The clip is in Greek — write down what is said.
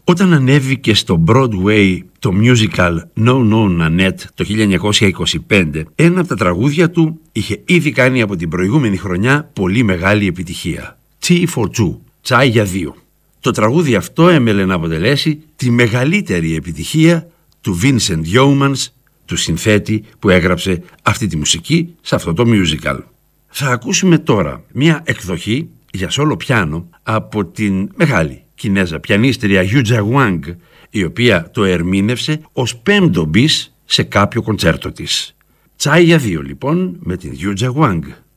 Όταν ανέβηκε στο Broadway το musical No No Nanette το 1925, ένα από τα τραγούδια του είχε ήδη κάνει από την προηγούμενη χρονιά πολύ μεγάλη επιτυχία. Tea for Two, τσάι για δύο. Το τραγούδι αυτό έμελε να αποτελέσει τη μεγαλύτερη επιτυχία του Vincent Yeomans, του συνθέτη που έγραψε αυτή τη μουσική σε αυτό το musical. Θα ακούσουμε τώρα μια εκδοχή για σόλο πιάνο από την μεγάλη Κινέζα πιανίστρια Yuja Wang, η οποία το ερμήνευσε ως πέμπτο μπις σε κάποιο κοντσέρτο της. Τσάι για δύο λοιπόν με την Yuja Wang.